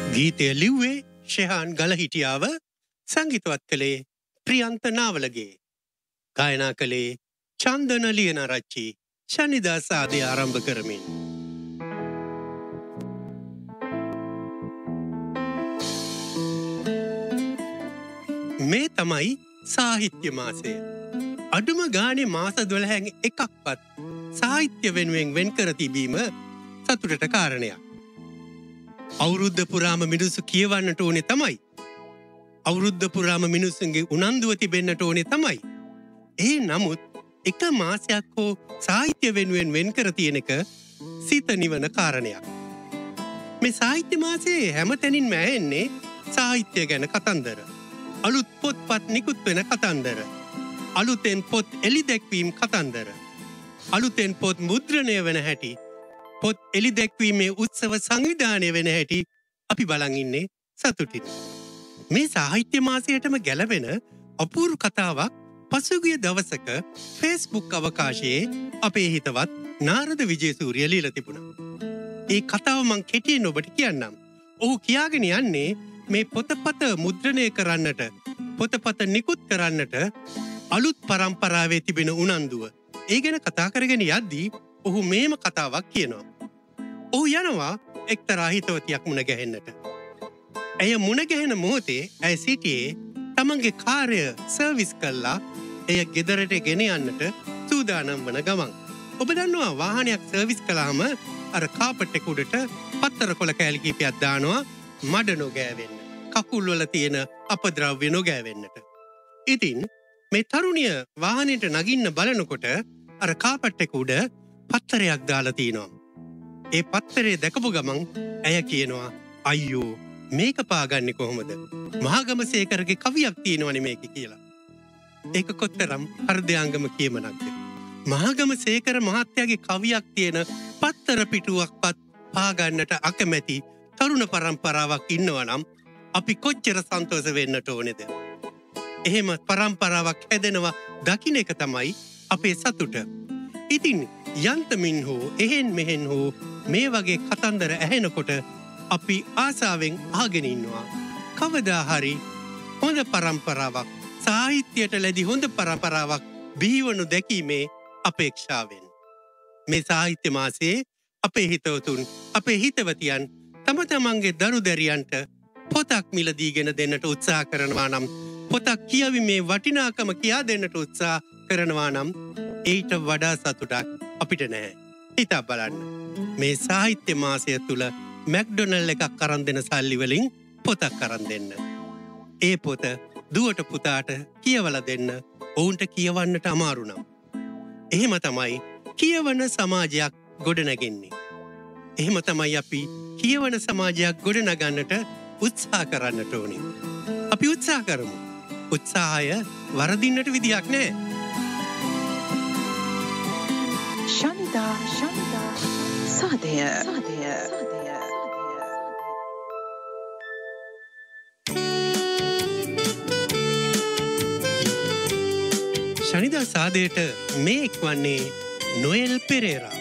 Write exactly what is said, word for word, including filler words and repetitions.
ගීතය ලිව්වේ ශෙහාන් ගලහිටියාව, සංගීතවත් කළේ ප්‍රියන්ත නාවලගේ, ගායනා කළේ චන්දන ලියනාරච්චි. ශනිදා සාදය ආරම්භ කරමින් මේ තමයි සාහිත්‍ය මාසය. අඩුම ගානේ මාස දොළහෙන් එකක්වත් සාහිත්‍ය වෙනුවෙන් වෙන් කර තිබීම සතුටට කාරණයක්. අවුරුද්ද පුරාම මිනිස්සු කියවන්නට ඕනේ තමයි. අවුරුද්ද පුරාම මිනිස්සුන්ගේ උනන්දුව තිබෙන්නට ඕනේ තමයි. ඒ නමුත් එක මාසයක් හෝ සාහිත්‍ය වෙනුවෙන් වෙන් කර තියෙන එක සිත නිවන කාරණයක්. මේ සාහිත්‍ය මාසයේ හැමතැනින්ම ඇහෙන්නේ සාහිත්‍ය ගැන කතන්දර. අලුත් පොත්පත් නිකුත් වෙන කතන්දර. අලුතෙන් පොත් එලි දැක්වීම් කතන්දර. අලුතෙන් පොත් මුද්‍රණය වෙන හැටි, පොත් එලි දැක්වීමේ උත්සව සංවිධානය වෙන හැටි අපි බලන් ඉන්නේ සතුටින්. මේ සාහිත්‍ය මාසයටම ගැලවෙන අපූර්ව කතාවක් පසුගිය දවසක ෆේස්බුක් අවකාශයේ අපේ හිතවත් නාරද විජේසූරිය ලියලා තිබුණා. ඒ කතාව මං කෙටියෙන් ඔබට කියන්නම්. ඔහු කියාගෙන යන්නේ මේ පොතපත මුද්‍රණය කරන්නට, පොතපත නිකුත් කරන්නට අලුත් පරම්පරාවේ තිබෙන උනන්දුව. ඒ ගැන කතා කරගෙන යද්දී ඔහු මේම කතාවක් කියනවා. ඔහු යනවා එක්තරා හිතවතියක් මුණ ගැහෙන්නට. ඇය මුණ ගැහෙන මොහොතේ ඇය සිටියේ තමන්ගේ කාර්ය සර්විස් කළා එය ගෙදරට ගෙන යන්නට සූදානම් වන ගමන්. ඔබ දන්නවා වාහනයක් සර්විස් කළාම අර කාපට් එක උඩට පත්තර කොළ කෑලි කීපයක් දානවා මඩ නොගෑවෙන්න, කකුල් වල තියෙන අපද්‍රව්‍ය නොගෑවෙන්නට. ඉතින් මේ තරුණිය වාහනයට නගින්න බලනකොට අර කාපට් එක උඩ පත්තරයක් දාලා තිනවා. ඒ පත්තරේ දැකපු ගමන් ඇය කියනවා, අයියෝ මේක පාගන්නේ කොහොමද? මහගමසේකරගේ කවියක් තියෙනවනේ මේක කියලා. ඒක කොතරම් හෘදයාංගම කියමනක්ද? මහගමසේකර මහත්තයාගේ කවියක් තියෙන පත්තර පිටුවක්වත් පාගන්නට අකමැති තරුණ පරම්පරාවක් ඉන්නවා නම් අපි කොච්චර සන්තෝෂ වෙන්නට ඕනේද? එහෙම පරම්පරාවක් හැදෙනවා දකින්න එක තමයි අපේ සතුට. ඉතින් යන්තමින් හෝ එහෙන් මෙහෙන් හෝ මේ වගේ කතන්දර ඇහෙනකොට අපි ආසාවෙන් අහගෙන ඉන්නවා. කවදා හරි හොඳ පරම්පරාවක්, සාහිත්‍යයට ලැබි හොඳ පරම්පරාවක් බිහිවනු දැකීමේ අපේක්ෂාවෙන්. මේ සාහිත්‍ය මාසයේ අපේ හිතවතුන්, අපේ හිතවතියන් තම තමන්ගේ දරු දැරියන්ට පොතක් මිලදීගෙන දෙන්නට උත්සාහ කරනවා නම්, පොතක් කියවීමේ වටිනාකම කියා දෙන්නට උත්සාහ කරනවා නම් ඊට වඩා සතුටක් අපිට නැහැ. හිතා බලන්න. මේ සාහිත්‍ය මාසය තුල මැක්ඩොනල්ඩ් එකක් අරන් දෙන සල්ලි වලින් පොතක් අරන් දෙන්න. ඒ පොත දුවට පුතාට කියවලා දෙන්න ඔවුන්ට කියවන්නට අමාරු නම්. එහෙම තමයි කියවන සමාජයක් ගොඩනගන්නේ. එහෙම තමයි අපි කියවන සමාජයක් ගොඩනගන්නට උත්සාහ කරන්නට ඕනේ. අපි උත්සාහ කරමු. උත්සාහය වරදින්නට විදියක් නැහැ. ශනිදා ශනිදා සාදය සාදය ශනිදා සාදයට මේ එක්වන්නේ නොයෙල් පෙරේරා.